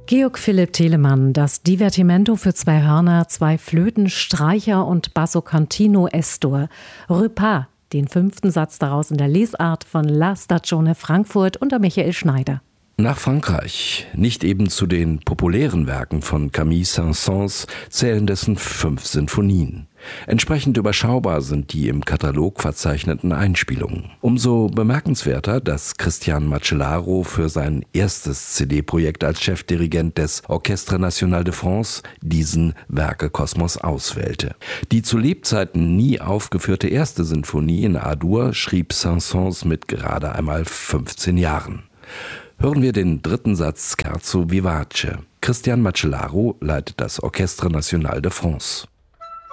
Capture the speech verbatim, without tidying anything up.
Georg Philipp Telemann, das Divertimento für zwei Hörner, zwei Flöten, Streicher und Basso Continuo Estor. Repas, den fünften Satz daraus in der Lesart von La Stagione Frankfurt unter Michael Schneider. Nach Frankreich, nicht eben zu den populären Werken von Camille Saint-Saëns, zählen dessen fünf Sinfonien. Entsprechend überschaubar sind die im Katalog verzeichneten Einspielungen. Umso bemerkenswerter, dass Christian Macellaro für sein erstes C D-Projekt als Chefdirigent des Orchestre National de France diesen Werkekosmos auswählte. Die zu Lebzeiten nie aufgeführte erste Sinfonie in A-Dur schrieb Saint-Saëns mit gerade einmal fünfzehn Jahren. Hören wir den dritten Satz Scherzo vivace. Christian Macellaro leitet das Orchestre National de France.